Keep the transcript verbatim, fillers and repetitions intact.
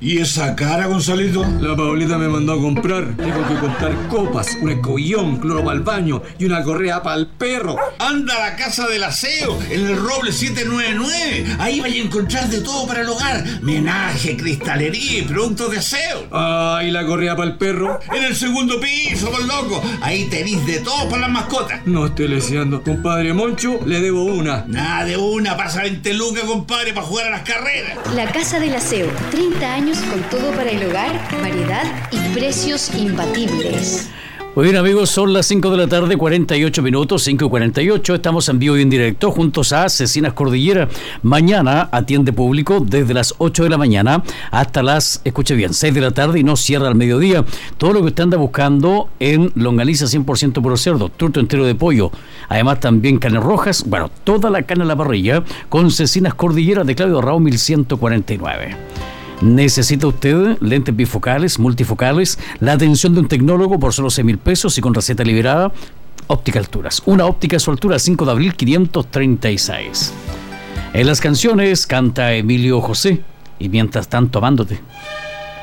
¿Y esa cara, Gonzalito? La Paulita me mandó a comprar. Tengo que comprar copas, un escobillón, cloro para el baño y una correa para el perro. Anda a la Casa del Aseo, en el Roble siete nueve nueve. Ahí vais a encontrar de todo para el hogar. Menaje, cristalería y productos de aseo. Ah, ¿y la correa para el perro? En el segundo piso, por loco. Ahí tenéis de todo para las mascotas. No estoy leseando. Compadre Moncho, le debo una. Nada de una, pasa veinte lucas, compadre, para jugar a las carreras. La Casa del Aseo, treinta años con todo para el hogar, variedad y precios imbatibles. Muy bien, amigos, son las cinco de la tarde, cuarenta y ocho minutos, cinco y cuarenta y ocho. Estamos en vivo y en directo juntos a Cecinas Cordillera. Mañana atiende público desde las ocho de la mañana hasta las, escuche bien, seis de la tarde y no cierra al mediodía. Todo lo que usted anda buscando en longaniza cien por ciento puro cerdo, turto entero de pollo. Además también carnes rojas, bueno, toda la carne a la parrilla con Cecinas Cordillera de Claudio Raúl mil ciento cuarenta y nueve. ¿Necesita usted lentes bifocales, multifocales, la atención de un tecnólogo por solo seis mil pesos y con receta liberada? Óptica Alturas, una óptica a su altura, cinco de abril quinientos treinta y seis. En las canciones canta Emilio José y mientras tanto amándote.